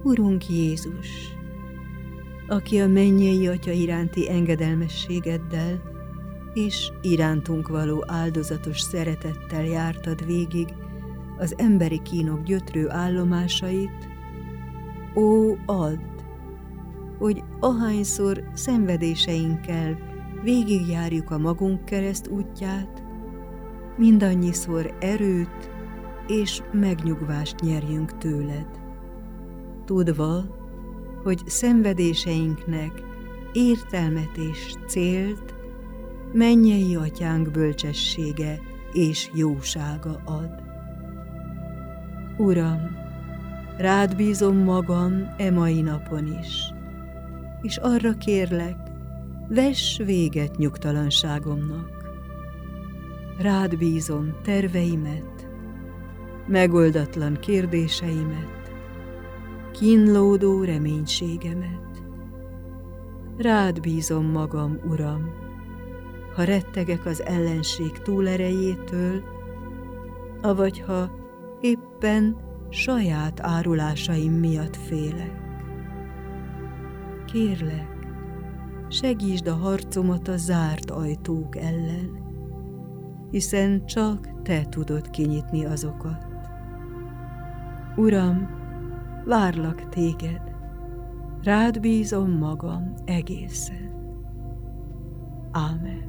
Urunk Jézus, aki a mennyei Atya iránti engedelmességeddel és irántunk való áldozatos szeretettel jártad végig az emberi kínok gyötrő állomásait, ó, add, hogy ahányszor szenvedéseinkkel végigjárjuk a magunk kereszt útját, mindannyiszor erőt és megnyugvást nyerjünk tőled, tudva, hogy szenvedéseinknek értelmet és célt mennyei Atyánk bölcsessége és jósága ad. Uram, rád bízom magam e mai napon is, és arra kérlek, vess véget nyugtalanságomnak. Rád bízom terveimet, megoldatlan kérdéseimet, kínlódó reménységemet. Rád bízom magam, Uram, ha rettegek az ellenség túlerejétől, avagy ha éppen saját árulásaim miatt félek. Kérlek, segítsd a harcomat a zárt ajtók ellen, hiszen csak te tudod kinyitni azokat. Uram, várlak téged, rád bízom magam egészen. Ámen.